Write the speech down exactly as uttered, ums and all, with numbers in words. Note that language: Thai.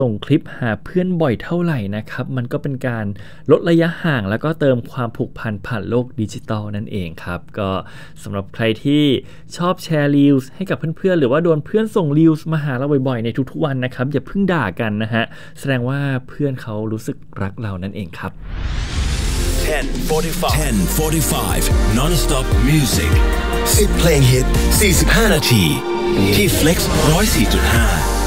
ส่งคลิปหาเพื่อนบ่อยเท่าไหร่นะครับมันก็เป็นการลดระยะห่างแล้วก็เติมความผูกพันผ่านโลกดิจิตอลนั่นเองครับก็สำหรับใครที่ชอบแชร์รีลส์ให้กับเพื่อนๆหรือว่าโดนเพื่อนส่งรีลส์มาหาเราบ่อยๆในทุกๆวันนะครับอย่าเพิ่งด่ากันนะฮะแสดงว่าเพื่อนเขารู้สึกรักเรานั่นเองครับ ten forty-five ten forty-five non-stop music สิบเพลงฮิตสี่สิบห้านาทีที่ Flex หนึ่งศูนย์สี่จุดห้า